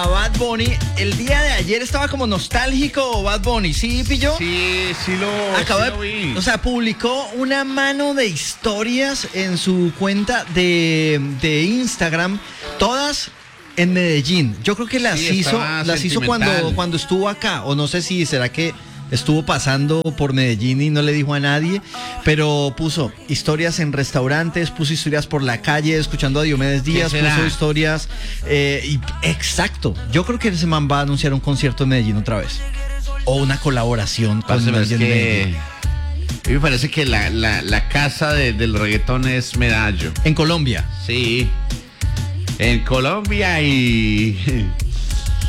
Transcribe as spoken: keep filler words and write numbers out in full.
A Bad Bunny, el día de ayer estaba como nostálgico Bad Bunny, ¿sí, pilló? Sí, sí lo, Acaba sí lo vi. de, o sea, publicó una mano de historias en su cuenta de, de Instagram, todas en Medellín. Yo creo que las Sí, hizo, estaba las hizo cuando, sentimental. cuando estuvo acá, o no sé si será que estuvo pasando por Medellín y no le dijo a nadie, pero puso historias en restaurantes, puso historias por la calle, escuchando a Diomedes Díaz, será? puso historias, eh, y, exacto, yo creo que ese man va a anunciar un concierto en Medellín otra vez, o una colaboración con Parce, pero es alguien de que Medellín. a mí me parece que la, la, la casa de- del reggaetón es Medallo. En Colombia. Sí. En Colombia y